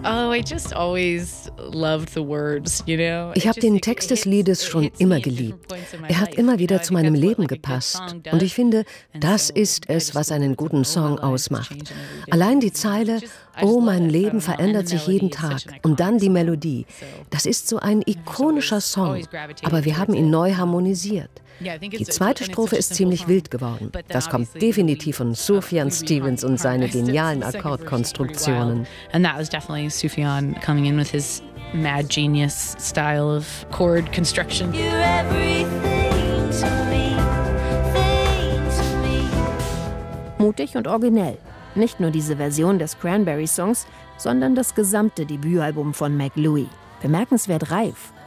Ich habe den Text des Liedes schon immer geliebt. Er hat immer wieder zu meinem Leben gepasst. Und ich finde, das ist es, was einen guten Song ausmacht. Allein die Zeile, oh, mein Leben verändert sich jeden Tag. Und dann die Melodie. Das ist so ein ikonischer Song. Aber wir haben ihn neu harmonisiert. Die zweite Strophe ist ziemlich wild geworden. Das kommt definitiv von Sufjan Stevens und seine genialen Akkordkonstruktionen. And that was definitely Sufjan coming in with his mad genius style of chord construction. Mutig und originell. Nicht nur diese Version des Cranberry-Songs, sondern das gesamte Debütalbum von McLouie. Bemerkenswert reif.